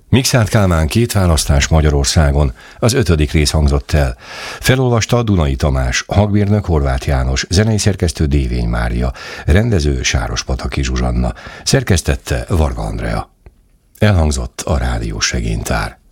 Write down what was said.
Mikszáth Kálmán, két választás Magyarországon, az 5. rész hangzott el. Felolvasta Dunai Tamás, hangmérnök Horváth János, zenei szerkesztő Dévény Mária, rendező Sárospataki Zsuzsanna, szerkesztette Varga Andrea. Elhangzott a rádiós segénytár.